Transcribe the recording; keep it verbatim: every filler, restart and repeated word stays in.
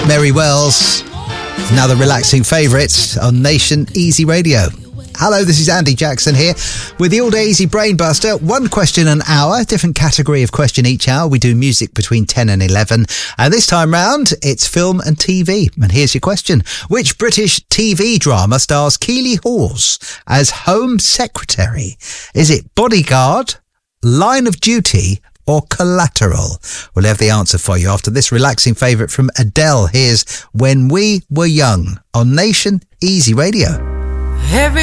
Mary Wells, another relaxing favourite on Nation Easy Radio. Hello, this is Andy Jackson here with the All Day Easy Brain Buster. One question an hour, different category of question each hour. We do music between ten and eleven. And this time round, it's film and T V. And here's your question. Which British T V drama stars Keeley Hawes as Home Secretary? Is it Bodyguard, Line of Duty, or Collateral? We'll have the answer for you after this relaxing favourite from Adele. Here's When We Were Young on Nation Easy Radio. Every